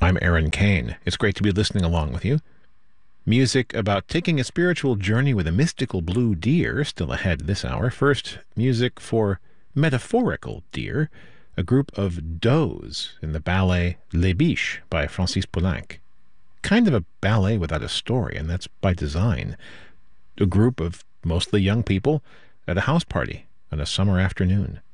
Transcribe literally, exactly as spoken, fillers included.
I'm Aaron Kane. It's great to be listening along with you. Music about taking a spiritual journey with a mystical blue deer still ahead this hour. First, music for Metaphorical Deer, a group of does in the ballet Les Biches by Francis Poulenc. Kind of a ballet without a story, and that's by design. A group of mostly young people at a house party on a summer afternoon.